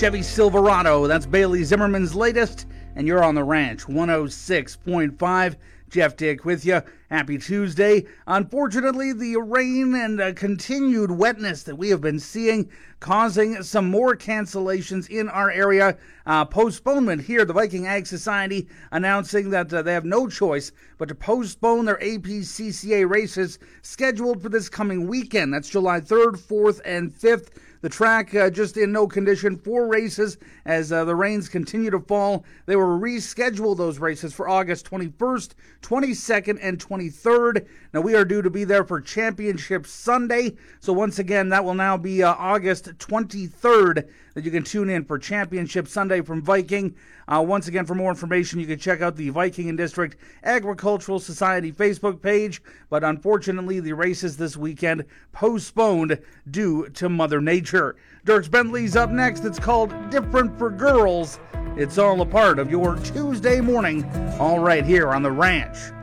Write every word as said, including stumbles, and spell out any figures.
Chevy Silverado. That's Bailey Zimmerman's latest, and you're on the ranch. one oh six point five. Jeff Dick with you. Happy Tuesday. Unfortunately, the rain and uh, continued wetness that we have been seeing causing some more cancellations in our area. Uh, postponement here. The Viking Ag Society announcing that uh, they have no choice but to postpone their A P C C A races scheduled for this coming weekend. That's July third, fourth, and fifth. The track uh, just in no condition for races as uh, the rains continue to fall. They will reschedule those races for August twenty-first, twenty-second, and twenty-third. Now, we are due to be there for Championship Sunday. So, once again, that will now be uh, August twenty-third that you can tune in for Championship Sunday from Viking. Uh, once again, for more information, you can check out the Viking and District Agricultural Society Facebook page. But unfortunately, the races this weekend postponed due to Mother Nature. Dierks Bentley's up next. It's called Different for Girls. It's all a part of your Tuesday morning, all right here on The Ranch.